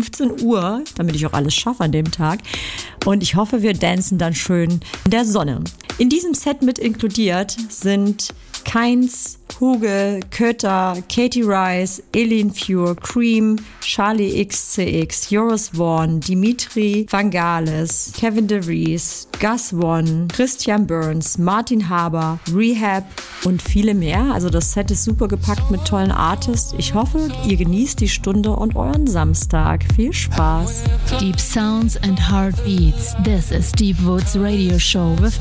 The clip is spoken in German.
15 Uhr, damit ich auch alles schaffe an dem Tag. Und ich hoffe, wir dancen dann schön in der Sonne. In diesem Set mit inkludiert sind Keins, Hugel, Kötter, Katie Rice, Elin Fure, Cream, Charlie XCX, Joris Vaughan, Dimitri Vangelis, Kevin DeVries, Gus One, Christian Burns, Martin Haber, Rehab und viele mehr. Also das Set ist super gepackt mit tollen Artists. Ich hoffe, ihr genießt die Stunde und euren Samstag. Viel Spaß. Deep Sounds and Heartbeats. This is Deep Woods Radio Show with